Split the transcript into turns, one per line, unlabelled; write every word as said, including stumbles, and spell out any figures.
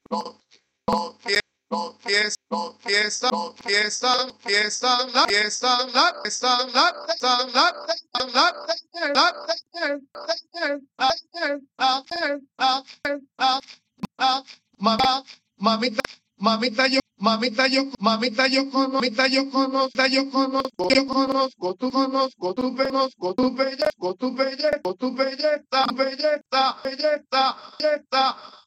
no pies, no pieza, no pieza, pieza, la pieza, la pieza, la pieza, la pieza, la pieza, la pieza, la mamá, mamita, mamita yo, mamita yo, mamita yo conozco, mamita yo conozco, yo conozco, yo conozco, tú conozco, tú conozco, tu belleza, tu belleza, tu belleza, belleza, belleza, belleza.